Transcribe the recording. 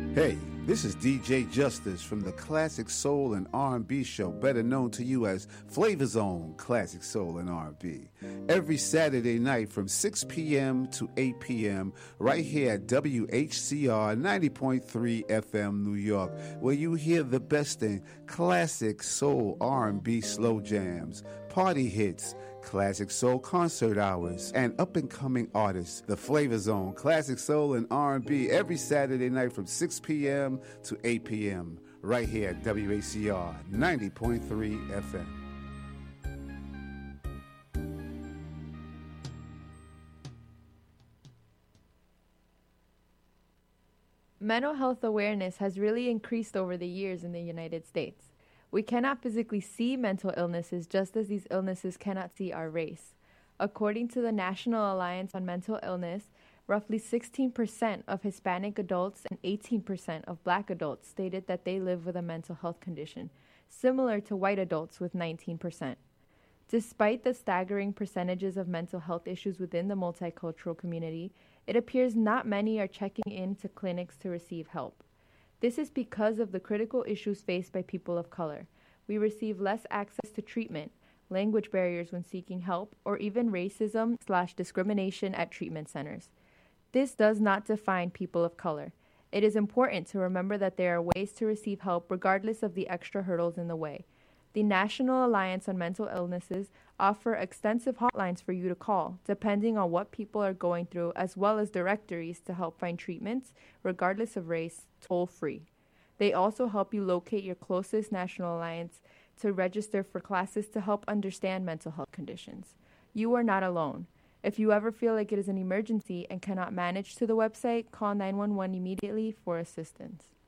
Hey, this is DJ Justice from the Classic Soul and R&B show, better known to you as Flavor Zone Classic Soul and R&B. Every Saturday night from 6 p.m. to 8 p.m. right here at WHCR 90.3 FM New York, where you hear the best in classic soul, R&B slow jams, party hits, classic soul concert hours, and up-and-coming artists. The Flavor Zone, Classic Soul and R&B, every Saturday night from 6 p.m. to 8 p.m. right here at WACR 90.3 FM. Mental health awareness has really increased over the years in the United States. We cannot physically see mental illnesses just as these illnesses cannot see our race. According to the National Alliance on Mental Illness, roughly 16% of Hispanic adults and 18% of Black adults stated that they live with a mental health condition, similar to white adults with 19%. Despite the staggering percentages of mental health issues within the multicultural community, it appears not many are checking into clinics to receive help. This is because of the critical issues faced by people of color. We receive less access to treatment, language barriers when seeking help, or even racism/discrimination at treatment centers. This does not define people of color. It is important to remember that there are ways to receive help regardless of the extra hurdles in the way. The National Alliance on Mental Illnesses offer extensive hotlines for you to call, depending on what people are going through, as well as directories to help find treatments, regardless of race, toll-free. They also help you locate your closest National Alliance to register for classes to help understand mental health conditions. You are not alone. If you ever feel like it is an emergency and cannot manage to the website, call 911 immediately for assistance.